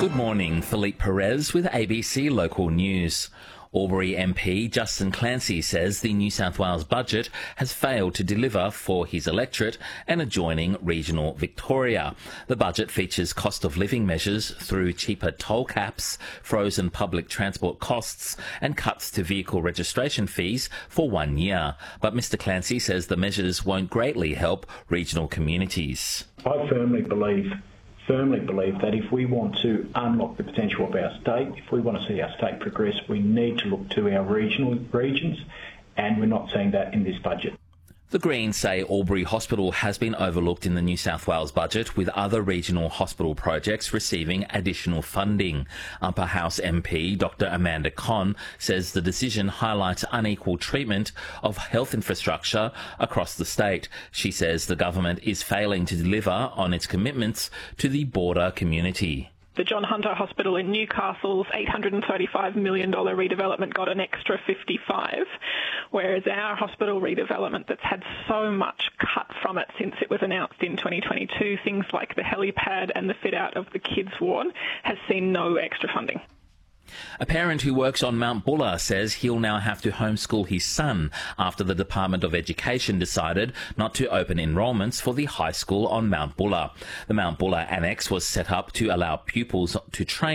Good morning, Philippe Perez with ABC Local News. Albury MP Justin Clancy says the New South Wales budget has failed to deliver for his electorate and adjoining regional Victoria. The budget features cost of living measures through cheaper toll caps, frozen public transport costs and cuts to vehicle registration fees for 1 year. But Mr Clancy says the measures won't greatly help regional communities. I firmly believe that if we want to unlock the potential of our state, if we want to see our state progress, we need to look to our regions, and we're not seeing that in this budget. The Greens say Albury Hospital has been overlooked in the New South Wales budget, with other regional hospital projects receiving additional funding. Upper House MP Dr Amanda Conn says the decision highlights unequal treatment of health infrastructure across the state. She says the government is failing to deliver on its commitments to the border community. The John Hunter Hospital in Newcastle's $835 million redevelopment got an extra 55, whereas our hospital redevelopment that's had so much cut from it since it was announced in 2022, things like the helipad and the fit-out of the kids' ward, has seen no extra funding. A parent who works on Mount Buller says he'll now have to homeschool his son after the Department of Education decided not to open enrolments for the high school on Mount Buller. The Mount Buller Annex was set up to allow pupils to train